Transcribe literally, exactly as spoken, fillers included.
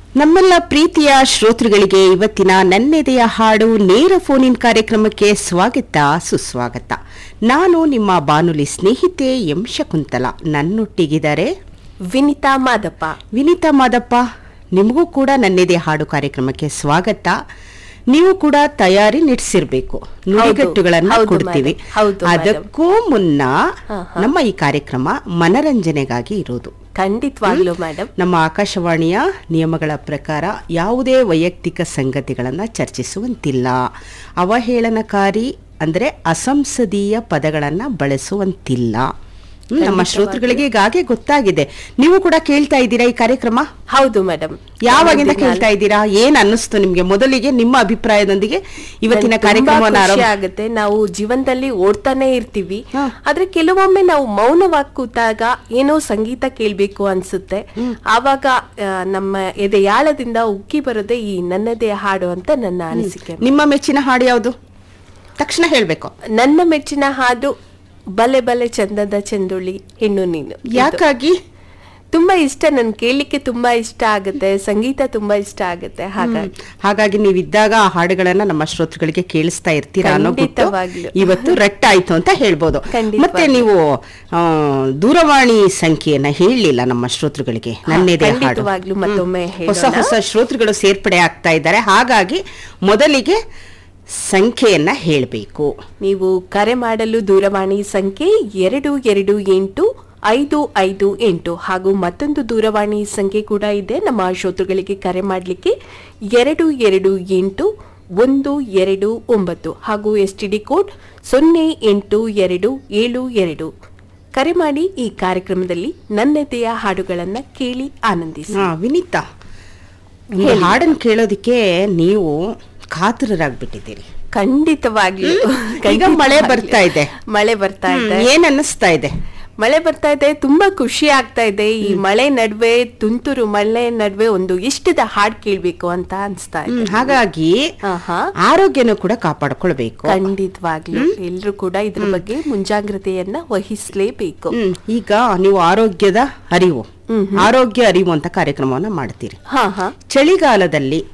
ನಮ್ಮೆಲ್ಲ ಪ್ರೀತಿಯ ಶ್ರೋತೃಗಳಿಗೆ ಇವತ್ತಿನ ನನ್ನೆದೆಯ ಹಾಡು ನೇರ ಫೋನ್ ಇನ್ ಕಾರ್ಯಕ್ರಮಕ್ಕೆ ಸ್ವಾಗತ ಸುಸ್ವಾಗತ. ನಾನು ನಿಮ್ಮ ಬಾನುಲಿ ಸ್ನೇಹಿತೆ ಎಂ ಶಕುಂತಲ. ನನ್ನೊಟ್ಟಿಗಿದ್ದಾರೆ ವಿನಿತಾ ಮಾದಪ್ಪ. ವಿನಿತಾ ಮಾದಪ್ಪ, ನಿಮಗೂ ಕೂಡ ನನ್ನೆದೆಯ ಹಾಡು ಕಾರ್ಯಕ್ರಮಕ್ಕೆ ಸ್ವಾಗತ. ನೀವು ಕೂಡ ತಯಾರಿ ನಡೆಸಿರ್ಬೇಕು, ನುಡಿಗಟ್ಟುಗಳನ್ನ ಕೊಡ್ತೀವಿ. ಅದಕ್ಕೂ ಮುನ್ನ ನಮ್ಮ ಈ ಕಾರ್ಯಕ್ರಮ ಮನರಂಜನೆಗಾಗಿ ಇರೋದು. ಖಂಡಿತವಾಗ್ಲೂ ಮೇಡಮ್. ನಮ್ಮ ಆಕಾಶವಾಣಿಯ ನಿಯಮಗಳ ಪ್ರಕಾರ ಯಾವುದೇ ವೈಯಕ್ತಿಕ ಸಂಗತಿಗಳನ್ನು ಚರ್ಚಿಸುವಂತಿಲ್ಲ. ಅವಹೇಳನಕಾರಿ ಅಂದರೆ ಅಸಂಸದೀಯ ಪದಗಳನ್ನು ಬಳಸುವಂತಿಲ್ಲ. ನಮ್ಮ ಶ್ರೋತೃಗಳಿಗೆ ಈಗಾಗಲೇ ಗೊತ್ತಾಗಿದೆ. ನೀವು ಕೂಡ ಕೇಳ್ತಾ ಇದ್ದೀರಾ ಈ ಕಾರ್ಯಕ್ರಮ? ಹೌದು ಮೇಡಮ್. ಯಾವಾಗಿಂದ ಕೇಳ್ತಾ ಇದ್ದೀರಾ? ಏನ್ ಅನ್ನಿಸ್ತು ನಿಮ್ಗೆ? ಮೊದಲಿಗೆ ನಿಮ್ಮ ಅಭಿಪ್ರಾಯದೊಂದಿಗೆ ಇವತ್ತಿನ ಕಾರ್ಯಕ್ರಮವನ್ನು ಆಗುತ್ತೆ. ನಾವು ಜೀವನದಲ್ಲಿ ಓಡ್ತಾನೆ ಇರ್ತೀವಿ, ಆದ್ರೆ ಕೆಲವೊಮ್ಮೆ ನಾವು ಮೌನವಾಗಿ ಕೂತಾಗ ಏನೋ ಸಂಗೀತ ಕೇಳ್ಬೇಕು ಅನ್ಸುತ್ತೆ. ಆವಾಗ ನಮ್ಮ ಎದೆಯಾಳದಿಂದ ಉಕ್ಕಿ ಬರೋದೇ ಈ ನನ್ನದೇ ಹಾಡು ಅಂತ ನನ್ನ ಅನಿಸಿಕೆ. ನಿಮ್ಮ ಮೆಚ್ಚಿನ ಹಾಡು ಯಾವುದು? ತಕ್ಷಣ ಹೇಳ್ಬೇಕು. ನನ್ನ ಮೆಚ್ಚಿನ ಹಾಡು ಬಲೆ ಬಲೆ ಚಂದದ ಚಂದುಳ್ಳಿ ಹೆಣ್ಣು ನೀನು. ಯಾಕಾಗಿ? ತುಂಬಾ ಇಷ್ಟ, ನನ್ ಕೇಳಲಿಕ್ಕೆ ತುಂಬಾ ಇಷ್ಟ ಆಗುತ್ತೆ, ಸಂಗೀತ ತುಂಬಾ ಇಷ್ಟ ಆಗುತ್ತೆ. ಹಾಗಾಗಿ ಹಾಗಾಗಿ ನೀವಿದ್ದಾಗ ಆ ಹಾಡುಗಳನ್ನ ನಮ್ಮ ಶ್ರೋತೃಗಳಿಗೆ ಕೇಳಿಸ್ತಾ ಇರ್ತೀರಾ ಅನ್ನೋ ಇವತ್ತು ರಟ್ಟ ಆಯ್ತು ಅಂತ ಹೇಳ್ಬೋದು. ಮತ್ತೆ ನೀವು ದೂರವಾಣಿ ಸಂಖ್ಯೆಯನ್ನ ಹೇಳಲಿಲ್ಲ ನಮ್ಮ ಶ್ರೋತೃಗಳಿಗೆ. ನನ್ನೆದೆ ಹಾಡು ಮತ್ತೊಮ್ಮೆ ಹೊಸ ಹೊಸ ಶ್ರೋತೃಗಳು ಸೇರ್ಪಡೆ ಆಗ್ತಾ ಇದ್ದಾರೆ. ಹಾಗಾಗಿ ಮೊದಲಿಗೆ ಸಂಖ್ಯೆಯನ್ನ ಹೇಳಬೇಕು. ನೀವು ಕರೆ ಮಾಡಲು ದೂರವಾಣಿ ಸಂಖ್ಯೆ ಎರಡು ಎರಡು ಎಂಟು ಐದು ಐದು ಎಂಟು ಹಾಗೂ ಮತ್ತೊಂದು ದೂರವಾಣಿ ಸಂಖ್ಯೆ ಕೂಡ ಇದೆ ನಮ್ಮ ಶ್ರೋತೃಗಳಿಗೆ ಕರೆ ಮಾಡಲಿಕ್ಕೆ. ಎರಡು ಎರಡು ಎಂಟು ಒಂದು ಎರಡು ಒಂಬತ್ತು ಹಾಗೂ ಎಸ್ ಟಿ ಡಿ ಕೋಡ್ ಸೊನ್ನೆ ಎಂಟು ಎರಡು ಏಳು ಎರಡು. ಕರೆ ಮಾಡಿ ಈ ಕಾರ್ಯಕ್ರಮದಲ್ಲಿ ನನ್ನೆದೆಯ ಹಾಡುಗಳನ್ನ ಕೇಳಿ ಆನಂದಿಸಿ. ವಿನಿತಾ, ಹಾಡನ್ನು ಕೇಳೋದಿಕ್ಕೆ ನೀವು ಕಾತರರಾಗ್ಬಿಟ್ಟಿದ್ದೀರಿ. ಖಂಡಿತವಾಗ್ಲೂ. ಈಗ ಮಳೆ ಬರ್ತಾ ಇದೆ. ಮಳೆ ಬರ್ತಾ ಇದೆ. ಏನ್ ಅನ್ನಿಸ್ತಾ ಇದೆ? ಮಳೆ ಬರ್ತಾ ಇದೆ, ತುಂಬಾ ಖುಷಿ ಆಗ್ತಾ ಇದೆ. ಈ ಮಳೆ ನಡುವೆ, ತುಂತುರು ಮಳೆ ನಡುವೆ ಒಂದು ಇಷ್ಟದ ಹಾಡ್ ಕೇಳ್ಬೇಕು ಅಂತ ಅನ್ಸ್ತಾ ಇದೆ. ಹಾಗಾಗಿ ಆರೋಗ್ಯನೂ ಕೂಡ ಕಾಪಾಡ್ಕೊಳ್ಬೇಕು. ಖಂಡಿತವಾಗ್ಲೂ ಎಲ್ರು ಕೂಡ ಇದ್ರ ಬಗ್ಗೆ ಮುಂಜಾಗ್ರತೆಯನ್ನ ವಹಿಸ್ಲೇಬೇಕು. ಈಗ ನೀವು ಆರೋಗ್ಯದ ಅರಿವು, ಆರೋಗ್ಯ ಅರಿವು ಅಂತ ಕಾರ್ಯಕ್ರಮವನ್ನ ಮಾಡ್ತೀರಿ. ಚಳಿಗಾಲದಲ್ಲಿ